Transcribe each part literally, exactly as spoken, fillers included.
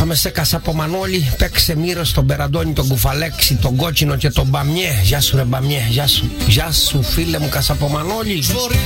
Πάμε σε Κασαπομανόλη, παίξε μύρο στον Περαντώνη, τον Κουφαλέξη, τον Κότσινο και τον Μπαμιέ. Γεια σου ρε Μπαμιέ, γεια σου, γεια σου φίλε μου Κασαπομανόλη.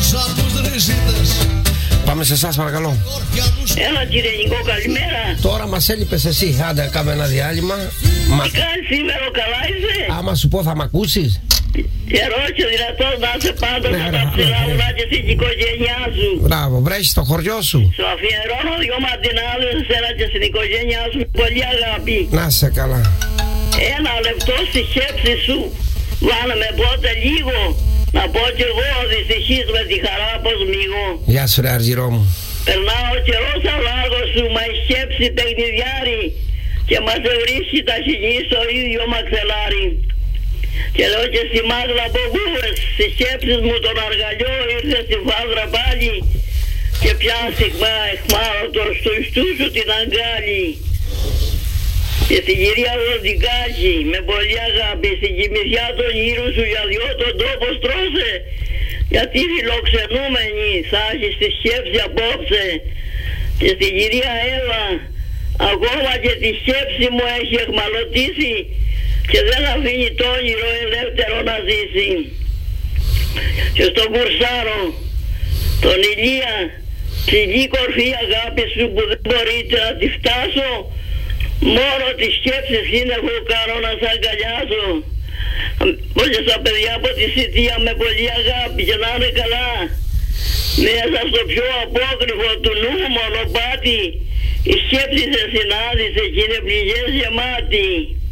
Πάμε σε εσάς παρακαλώ. Έλα κύριε Νικό, καλημέρα. Τώρα μας έλειπες εσύ, άντε κάμε ένα διάλειμμα. Μα... Τι κάνεις σήμερα, καλά είσαι? Άμα σου πω θα μ' ακούσεις. Καιρό και δυνατός να είσαι πάντα Ναι, στα ρε, ψηλά ναι, ουρά και στην οικογένειά σου. Μπράβο, βρέχει στο χωριό σου. Σου αφιερώνω δυο μαντινάδες σε εσένα και στην οικογένειά σου με πολύ αγάπη. Να σε καλά. Ένα λεπτό στη σκέψη σου. Βάλε με πότε λίγο. Να πω κι εγώ δυστυχής με τη χαρά πως μίγω. Γεια σου ρε Αργυρό μου. Περνάω ο καιρός αλάγω σου, μα η σκέψη παιχνιδιάρη και μας βρίσκει τα χεινή στο ίδιο μαξελάρι. Και λέω και στη Μάγδα Μπογούες, στις σκέψεις μου τον αργαλιό ήρθε στη Φάδρα πάλι και πιάσει εχμάρα το στουιστού σου την αγκάλι. Και στην κυρία Ροντικάκη με πολύ αγάπη στην κοιμησιά των γύρου σου για δυο τον τόπο στρώσε, γιατί φιλοξενούμενη θα έχει στη σκέψη απόψε. Και στην κυρία Εύα ακόμα και τη σκέψη μου έχει εχμαλωτήσει και δεν αφήνει το όνειρο ελεύθερο να ζήσει. Και στον Κουρσάρο τον Ηλία, ψηλή κορφή αγάπη σου που δεν μπορείτε να τη φτάσω, μόνο τις σκέψεις είναι που κάνω να σ' αγκαλιάσω. Όλα στα παιδιά από τη Σιτία με πολύ αγάπη και να είναι καλά. Μέσα στο πιο απόκρυφο του νου μονοπάτι η σκέψη σε συνάντησε και είναι πληγές γεμάτη.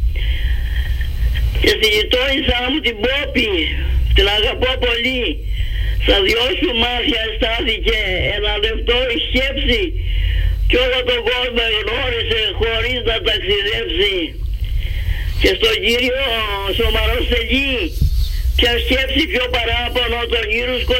Και στη γειτόνισσα μου την Πόπη, την αγαπώ πολύ, στα δυο σου μάτια αισθάθηκε ένα λεπτό η σκέψη κι όλο τον κόσμο γνώρισε χωρίς να ταξιδέψει. Και στον κύριο Σομαρό Στελή, ποια σκέψη πιο παράπονο τον γύρω